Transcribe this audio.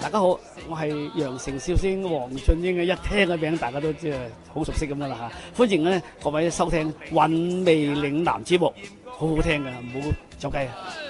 大家好，我係羊城笑星黃俊英嘅，一聽嘅名大家都知係好熟悉咁樣啦嚇。歡迎咧各位收聽《韻味嶺南》節目，好好聽㗎，唔好走雞啊！